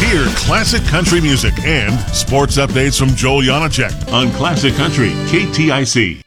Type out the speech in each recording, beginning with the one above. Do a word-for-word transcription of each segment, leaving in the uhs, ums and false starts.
Hear classic country music and sports updates from Joel Janacek on Classic Country, K T I C.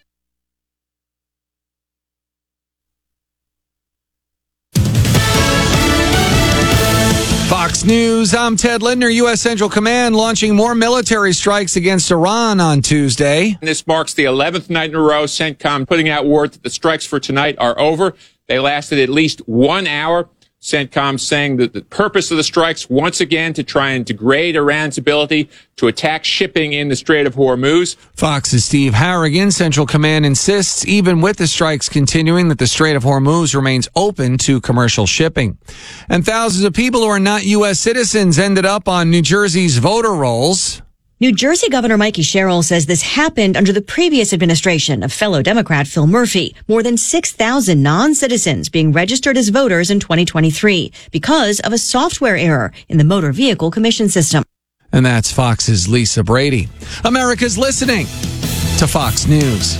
Fox News, I'm Ted Lindner. U S. Central Command launching more military strikes against Iran on Tuesday. This marks the eleventh night in a row CENTCOM putting out word that the strikes for tonight are over. They lasted at least one hour. CENTCOM saying that the purpose of the strikes, once again, to try and degrade Iran's ability to attack shipping in the Strait of Hormuz. Fox's Steve Harrigan. Central Command insists, even with the strikes continuing, that the Strait of Hormuz remains open to commercial shipping. And thousands of people who are not U S citizens ended up on New Jersey's voter rolls. New Jersey Governor Mikey Sherrill says this happened under the previous administration of fellow Democrat Phil Murphy. More than six thousand non-citizens being registered as voters in twenty twenty-three because of a software error in the Motor Vehicle Commission system. And that's Fox's Lisa Brady. America's listening to Fox News.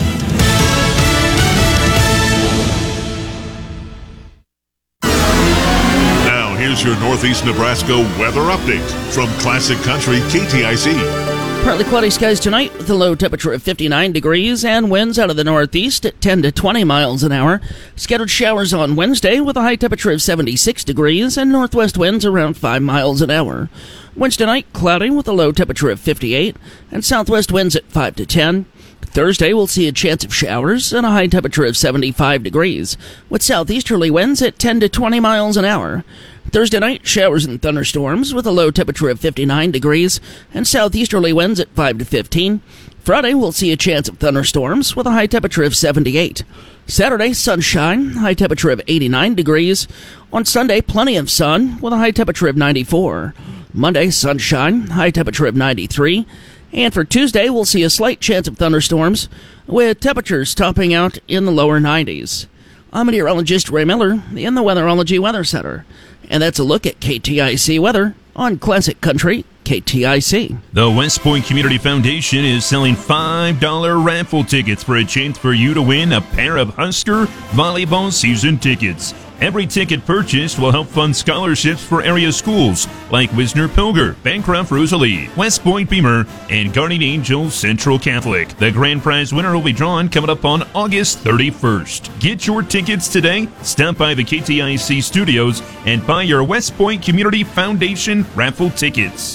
Now, here's your Northeast Nebraska weather update from Classic Country K T I C. Partly cloudy skies tonight with a low temperature of fifty-nine degrees and winds out of the northeast at ten to twenty miles an hour. Scattered showers on Wednesday with a high temperature of seventy-six degrees and northwest winds around five miles an hour. Wednesday night, cloudy with a low temperature of fifty-eight and southwest winds at five to ten. Thursday, we'll see a chance of showers and a high temperature of seventy-five degrees with southeasterly winds at ten to twenty miles an hour. Thursday night, showers and thunderstorms with a low temperature of fifty-nine degrees and southeasterly winds at five to fifteen. Friday, we'll see a chance of thunderstorms with a high temperature of seventy-eight. Saturday, sunshine, high temperature of eighty-nine degrees. On Sunday, plenty of sun with a high temperature of ninety-four. Monday, sunshine, high temperature of ninety-three. And for Tuesday, we'll see a slight chance of thunderstorms with temperatures topping out in the lower nineties. I'm meteorologist Ray Miller in the Weatherology Weather Center. And that's a look at K T I C weather on Classic Country K T I C. The West Point Community Foundation is selling five dollar raffle tickets for a chance for you to win a pair of Husker volleyball season tickets. Every ticket purchased will help fund scholarships for area schools like Wisner Pilger, Bancroft Rosalie, West Point Beamer, and Guardian Angel Central Catholic. The grand prize winner will be drawn coming up on August thirty-first. Get your tickets today. Stop by the K T I C studios and buy your West Point Community Foundation raffle tickets.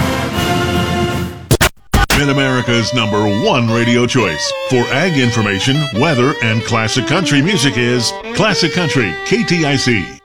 Mid-America's number one radio choice for ag information, weather, and classic country music is Classic Country K T I C.